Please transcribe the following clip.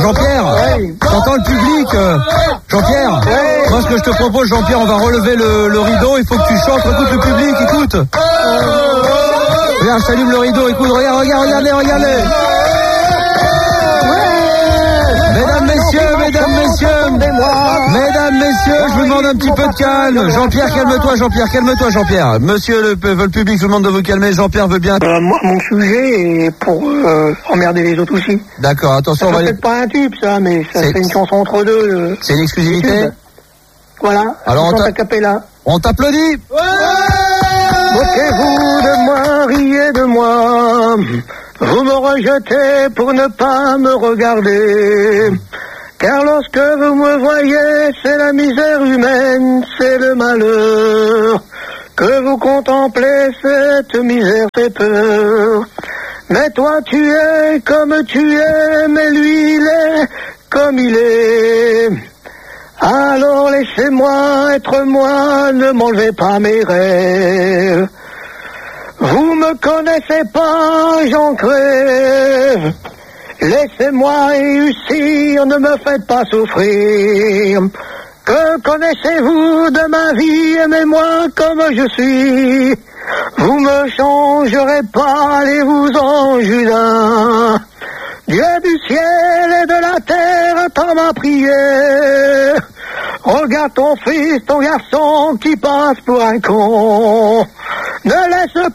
Jean-Pierre, t'entends le public, Jean-Pierre. Moi, ce que je te propose, Jean-Pierre, on va relever le rideau. Il faut que tu chantes. Écoute le public, écoute. Regarde, j'allume le rideau. Écoute, regardez. Mesdames, messieurs, je vous demande un petit peu de calme. Jean-Pierre, calme-toi. Monsieur le public, je vous demande de vous calmer. Jean-Pierre veut bien. Moi, mon sujet est pour emmerder les autres aussi. D'accord, attention. C'est peut-être pas un tube, ça, mais ça fait une chanson entre deux. C'est une exclusivité. Voilà. Alors, on t'applaudit. Moquez-vous de moi, riez de moi. Vous me rejetez pour ne pas me regarder. Car lorsque vous me voyez, c'est la misère humaine, c'est le malheur. Que vous contemplez, cette misère fait peur. Mais toi tu es comme tu es, mais lui il est comme il est. Alors laissez-moi être moi, ne m'enlevez pas mes rêves. Vous me connaissez pas, j'en crève. Laissez-moi réussir, ne me faites pas souffrir. Que connaissez-vous de ma vie, aimez-moi comme je suis. Vous me changerez pas, allez-vous-en Judas. Dieu du ciel et de la terre, attends ma prière. Regarde ton fils, ton garçon qui passe pour un con. Ne laisse